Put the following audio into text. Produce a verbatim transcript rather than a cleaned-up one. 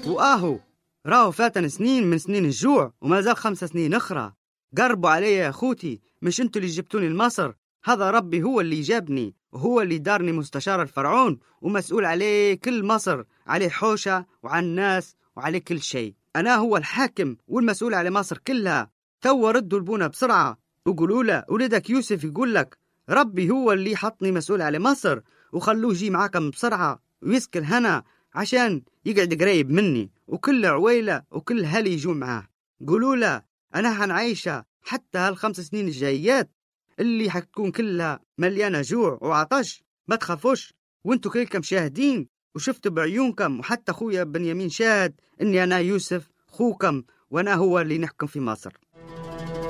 وآهو راهو فاتن سنين من سنين الجوع وما زال خمس سنين أخرى. قربوا علي يا أخوتي، مش أنتوا اللي جبتوني لمصر، هذا ربي هو اللي جابني وهو اللي دارني مستشار الفرعون ومسؤول عليه كل مصر، عليه حوشة وعن الناس وعليه كل شيء. أنا هو الحاكم والمسؤول على مصر كلها. تو ردوا لبونا بسرعة وقولوا له ولدك يوسف يقول لك ربي هو اللي حطني مسؤول على مصر، وخلوه يجي معاكم بسرعة ويسكن هنا عشان يقعد قريب مني، وكل عويلة وكل هالي يجوا معاه. قولوا له أنا هنعيشه حتى هالخمس سنين الجايات اللي حتكون كلها مليانة جوع وعطش. ما تخافوش، وانتوا كلكم شاهدين وشفتوا بعيونكم، وحتى أخويا بنيامين شاهد إني أنا يوسف خوكم، وأنا هو اللي نحكم في مصر.